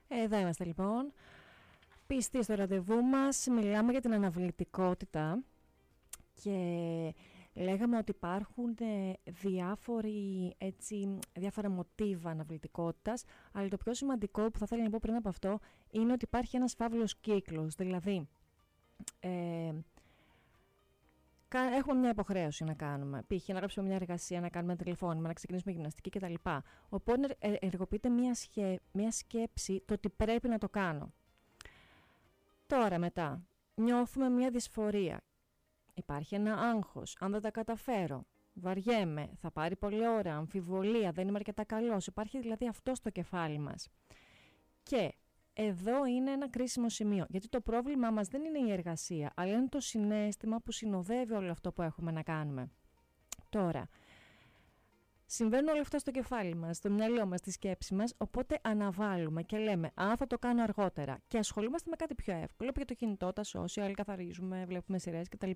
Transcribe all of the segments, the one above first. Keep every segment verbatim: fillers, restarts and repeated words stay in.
Εδώ είμαστε λοιπόν, πιστοί στο ραντεβού μας, μιλάμε για την αναβλητικότητα και λέγαμε ότι υπάρχουν διάφοροι, έτσι, διάφορα μοτίβα αναβλητικότητας, αλλά το πιο σημαντικό που θα ήθελα να πω πριν από αυτό είναι ότι υπάρχει ένας φαύλος κύκλος, δηλαδή ε, έχουμε μια υποχρέωση να κάνουμε, π.χ. να γράψουμε μια εργασία, να κάνουμε ένα τηλεφώνημα, να ξεκινήσουμε γυμναστική κτλ. Οπότε ενεργοποιείται μια, σχέ, μια σκέψη το ότι πρέπει να το κάνω. Τώρα μετά νιώθουμε μια δυσφορία, υπάρχει ένα άγχος, αν δεν τα καταφέρω, βαριέμαι, θα πάρει πολλή ώρα, αμφιβολία, δεν είμαι αρκετά καλός, υπάρχει δηλαδή αυτό στο κεφάλι μας. Και εδώ είναι ένα κρίσιμο σημείο, γιατί το πρόβλημά μας δεν είναι η εργασία, αλλά είναι το συναίσθημα που συνοδεύει όλο αυτό που έχουμε να κάνουμε. Τώρα, συμβαίνουν όλα αυτά στο κεφάλι μας, στο μυαλό μας, στη σκέψη μας, οπότε αναβάλουμε και λέμε «Α, θα το κάνω αργότερα» και ασχολούμαστε με κάτι πιο εύκολο, για το κινητό, τα social, καθαρίζουμε, βλέπουμε σειρές κτλ.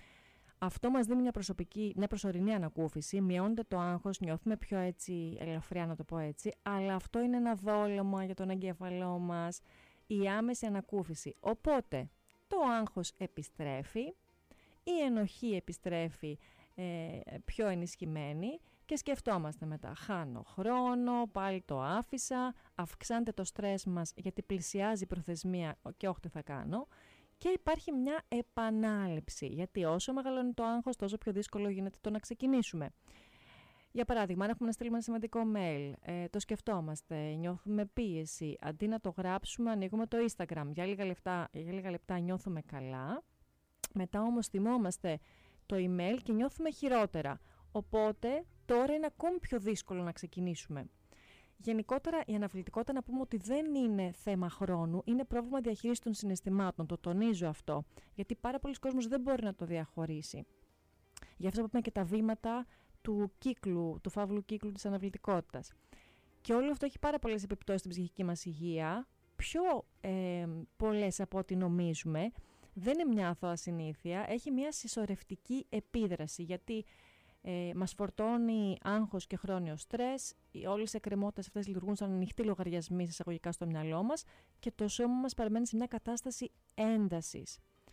Αυτό μας δίνει μια, προσωπική, μια προσωρινή ανακούφιση, μειώνεται το άγχος, νιώθουμε πιο έτσι ελαφριά, να το πω έτσι, αλλά αυτό είναι ένα δόλωμα για τον εγκέφαλό μας, η άμεση ανακούφιση. Οπότε το άγχος επιστρέφει, η ενοχή επιστρέφει ε, πιο ενισχυμένη και σκεφτόμαστε μετά, χάνω χρόνο, πάλι το άφησα, αυξάνεται το στρες μας γιατί πλησιάζει η προθεσμία και όχι τι θα κάνω. Και υπάρχει μια επανάληψη, γιατί όσο μεγαλώνει το άγχος, τόσο πιο δύσκολο γίνεται το να ξεκινήσουμε. Για παράδειγμα, αν έχουμε να στείλουμε ένα σημαντικό mail, ε, το σκεφτόμαστε, νιώθουμε πίεση, αντί να το γράψουμε, ανοίγουμε το Instagram. Για λίγα λεπτά, για λίγα λεπτά νιώθουμε καλά, μετά όμως θυμόμαστε το email και νιώθουμε χειρότερα. Οπότε τώρα είναι ακόμη πιο δύσκολο να ξεκινήσουμε. Γενικότερα η αναβλητικότητα, να πούμε ότι δεν είναι θέμα χρόνου, είναι πρόβλημα διαχείρισης των συναισθημάτων, το τονίζω αυτό, γιατί πάρα πολλοί κόσμος δεν μπορεί να το διαχωρίσει. Γι' αυτό είπαμε και τα βήματα του κύκλου, του φαύλου κύκλου της αναβλητικότητας. Και όλο αυτό έχει πάρα πολλές επιπτώσεις στην ψυχική μας υγεία, πιο ε, πολλές από ό,τι νομίζουμε, δεν είναι μια αθώα συνήθεια, έχει μια συσσωρευτική επίδραση, γιατί Ε, μας φορτώνει άγχος και χρόνιο στρες, όλες οι εκκρεμότητες αυτές λειτουργούν σαν ανοιχτοί λογαριασμοί εισαγωγικά στο μυαλό μας και το σώμα μας παραμένει σε μια κατάσταση έντασης.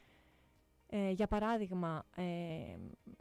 Ε, για παράδειγμα, ε,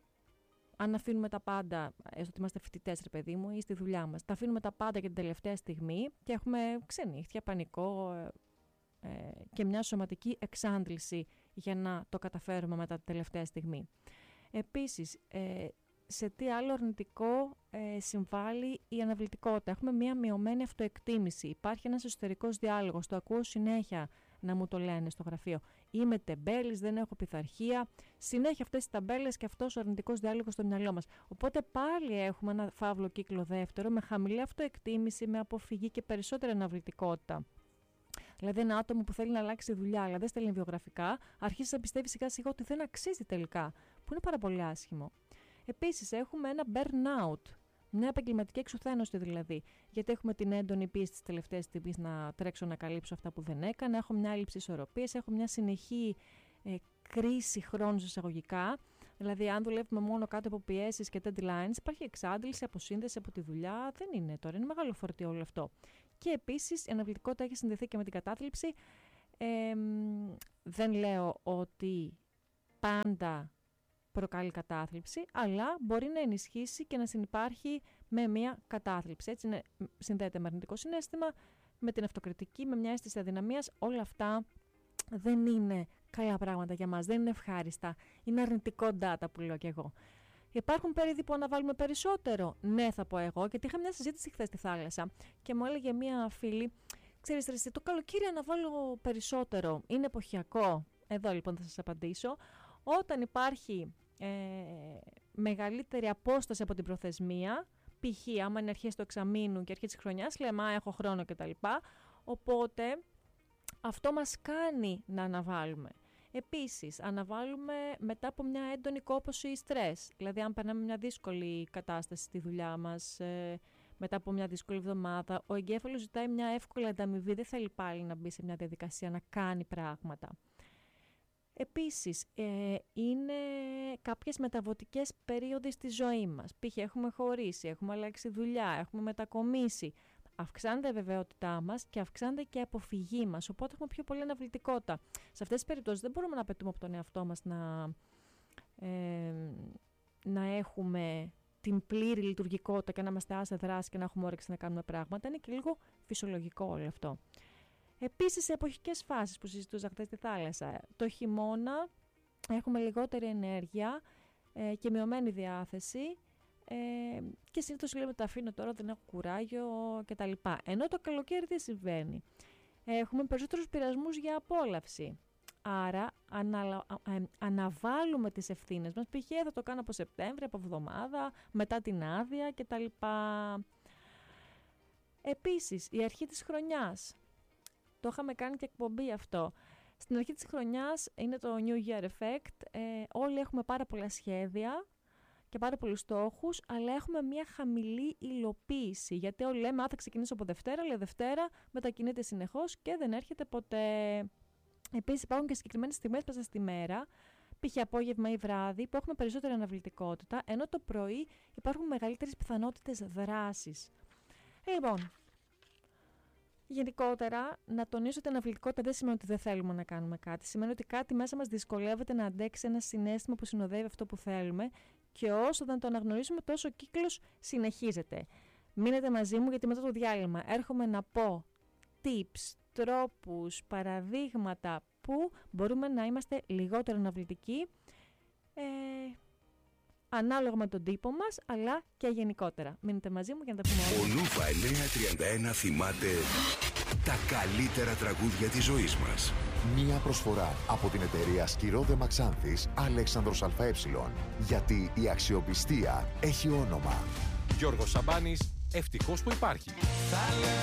αν αφήνουμε τα πάντα, έστω ότι είμαστε φοιτητές ρε παιδί μου ή στη δουλειά μας, τα αφήνουμε τα πάντα για την τελευταία στιγμή και έχουμε ξενύχτια, πανικό ε, ε, και μια σωματική εξάντληση για να το καταφέρουμε μετά την τελευταία στιγμή. Επίσης, ε, σε τι άλλο αρνητικό ε, συμβάλλει η αναβλητικότητα. Έχουμε μια μειωμένη αυτοεκτίμηση. Υπάρχει ένας εσωτερικός διάλογος. Το ακούω συνέχεια να μου το λένε στο γραφείο. Είμαι τεμπέλης, δεν έχω πειθαρχία. Συνέχεια αυτές οι ταμπέλες και αυτός ο αρνητικός διάλογος στο μυαλό μας. Οπότε πάλι έχουμε ένα φαύλο κύκλο δεύτερο με χαμηλή αυτοεκτίμηση, με αποφυγή και περισσότερη αναβλητικότητα. Δηλαδή, ένα άτομο που θέλει να αλλάξει δουλειά, αλλά δεν στέλνει βιογραφικά, αρχίζει να πιστεύει σιγά σιγά ότι δεν αξίζει τελικά, που είναι πάρα πολύ άσχημο. Επίσης, έχουμε ένα burnout, μια επαγγελματική εξουθένωση δηλαδή, γιατί έχουμε την έντονη πίεση της τελευταίας στιγμής να τρέξω να καλύψω αυτά που δεν έκανα, έχω μια έλλειψη ισορροπίας, έχω μια συνεχή ε, κρίση χρόνου εισαγωγικά, δηλαδή αν δουλεύουμε μόνο κάτω από πιέσεις και deadlines, υπάρχει εξάντληση, αποσύνδεση από τη δουλειά, δεν είναι τώρα, είναι μεγάλο φορτίο όλο αυτό. Και επίσης η αναβλητικότητα έχει συνδεθεί και με την κατάθλιψη. Ε, δεν λέω ότι πάντα προκαλεί κατάθλιψη, αλλά μπορεί να ενισχύσει και να συνυπάρχει με μια κατάθλιψη. Έτσι είναι, συνδέεται με αρνητικό συναίσθημα, με την αυτοκριτική, με μια αίσθηση αδυναμίας. Όλα αυτά δεν είναι καλά πράγματα για μας, δεν είναι ευχάριστα. Είναι αρνητικό data που λέω κι εγώ. Υπάρχουν περίοδοι που αναβάλουμε περισσότερο. Ναι, θα πω εγώ, γιατί είχα μια συζήτηση χθες στη θάλασσα και μου έλεγε μια φίλη, ξέρεις ρε, το καλοκαίρι αναβάλω περισσότερο. Είναι εποχιακό. Εδώ λοιπόν θα σας απαντήσω. Όταν υπάρχει ε, μεγαλύτερη απόσταση από την προθεσμία, π.χ. άμα είναι αρχές του εξαμήνου και αρχές της χρονιάς, λέμε α, έχω χρόνο κτλ. Οπότε αυτό μας κάνει να αναβάλουμε. Επίσης, αναβάλουμε μετά από μια έντονη κόπωση ή στρες. Δηλαδή, αν περνάμε μια δύσκολη κατάσταση στη δουλειά μας, ε, μετά από μια δύσκολη εβδομάδα, ο εγκέφαλος ζητάει μια εύκολη ανταμοιβή, δεν θέλει πάλι να μπει σε μια διαδικασία να κάνει πράγματα. Επίσης, ε, είναι κάποιες μεταβοτικές περίοδοι στη ζωή μας. Π.χ. έχουμε χωρίσει, έχουμε αλλάξει δουλειά, έχουμε μετακομίσει. αυξάνεται η βεβαιότητά μας και αυξάνεται και η αποφυγή μας. Οπότε έχουμε πιο πολύ αναβλητικότητα. Σε αυτές τις περιπτώσεις δεν μπορούμε να απαιτούμε από τον εαυτό μας να, ε, να έχουμε την πλήρη λειτουργικότητα και να είμαστε άσε δράση και να έχουμε όρεξη να κάνουμε πράγματα. Είναι και λίγο φυσιολογικό όλο αυτό. Επίσης, σε εποχικές φάσεις που συζητούσα χθες στη θάλασσα, το χειμώνα έχουμε λιγότερη ενέργεια ε, και μειωμένη διάθεση ε, και συνήθως λέμε το αφήνω τώρα, δεν έχω κουράγιο κτλ. Ενώ το καλοκαίρι τι συμβαίνει. Έχουμε περισσότερους πειρασμούς για απόλαυση. Άρα αναλα... ε, αναβάλουμε τις ευθύνες μας. Π.χ. θα το κάνω από Σεπτέμβρη, από εβδομάδα, μετά την άδεια κτλ. Επίσης, η αρχή της χρονιάς. Το είχαμε κάνει και εκπομπή αυτό. Στην αρχή της χρονιάς είναι το New Year Effect. Ε, όλοι έχουμε πάρα πολλά σχέδια και πάρα πολλούς στόχους, αλλά έχουμε μια χαμηλή υλοποίηση. Γιατί όλοι λέμε, α, θα ξεκινήσω από Δευτέρα, αλλά Δευτέρα μετακινείται συνεχώς και δεν έρχεται ποτέ. Επίσης, υπάρχουν και συγκεκριμένες στιγμές μέσα στη μέρα, π.χ. απόγευμα ή βράδυ, που έχουμε περισσότερη αναβλητικότητα, ενώ το πρωί υπάρχουν μεγαλύτερες πιθανότητες δράσης. Λοιπόν, γενικότερα, να τονίσω ότι η αναβλητικότητα δεν σημαίνει ότι δεν θέλουμε να κάνουμε κάτι. Σημαίνει ότι κάτι μέσα μας δυσκολεύεται να αντέξει ένα συναίσθημα που συνοδεύει αυτό που θέλουμε και όσο δεν το αναγνωρίσουμε, τόσο ο κύκλος συνεχίζεται. Μείνετε μαζί μου, γιατί μετά το διάλειμμα έρχομαι να πω tips, τρόπους, παραδείγματα που μπορούμε να είμαστε λιγότερο αναβλητικοί ε, ανάλογα με τον τύπο μας, αλλά και γενικότερα. Μείνετε μαζί μου για να τα πούμε όλα. Ο Νούφα εννιακόσια τριάντα ένα θυμάται τα καλύτερα τραγούδια της ζωής μας. Μία προσφορά από την εταιρεία Σκυρόδε Μαξάνθης Αλέξανδρος ΑΕ. Γιατί η αξιοπιστία έχει όνομα. Γιώργος Σαμπάνης, ευτυχώς που υπάρχει.